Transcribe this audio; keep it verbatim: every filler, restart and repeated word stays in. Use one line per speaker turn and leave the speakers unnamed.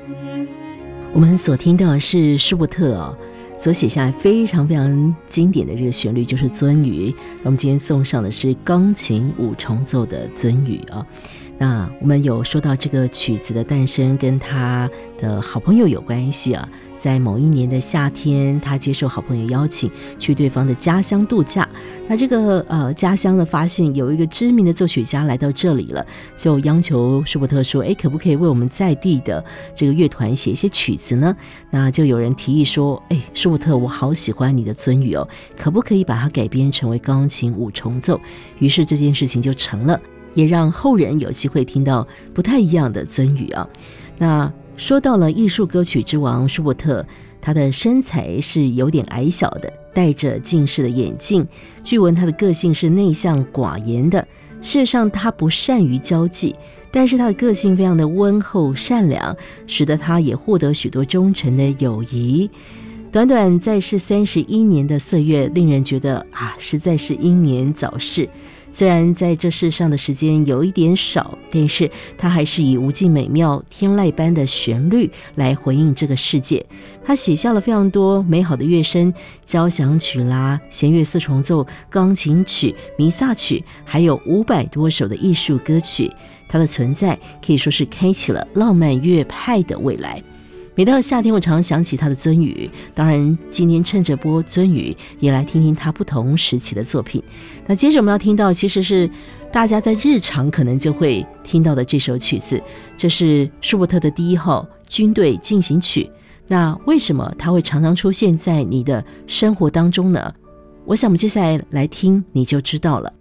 我们所听到的是舒伯特哦所写下非常非常经典的这个旋律，就是鳟鱼。我们今天送上的是钢琴五重奏的鳟鱼啊。那我们有说到这个曲子的诞生跟他的好朋友有关系啊。在某一年的夏天，他接受好朋友邀请去对方的家乡度假。那这个呃家乡呢，发现有一个知名的作曲家来到这里了，就央求舒伯特说：“哎，可不可以为我们在地的这个乐团写一些曲子呢？”那就有人提议说：“哎，舒伯特，我好喜欢你的鳟鱼哦，可不可以把它改编成为钢琴五重奏？”于是这件事情就成了，也让后人有机会听到不太一样的鳟鱼啊。那说到了艺术歌曲之王舒伯特，他的身材是有点矮小的，戴着近视的眼镜。据闻他的个性是内向寡言的，事实上他不善于交际，但是他的个性非常的温厚善良，使得他也获得许多忠诚的友谊。短短在世三十一年的岁月，令人觉得啊，实在是英年早逝。虽然在这世上的时间有一点少，但是他还是以无尽美妙天籁般的旋律来回应这个世界。他写下了非常多美好的乐声，交响曲啦、弦乐四重奏、钢琴曲、弥撒曲，还有五百多首的艺术歌曲。他的存在可以说是开启了浪漫乐派的未来。每到夏天，我常常想起他的鳟鱼。当然，今天趁着播鳟鱼，也来听听他不同时期的作品。那接着我们要听到，其实是大家在日常可能就会听到的这首曲子，这是舒伯特的第一号军队进行曲。那为什么它会常常出现在你的生活当中呢？我想我们接下来来听，你就知道了。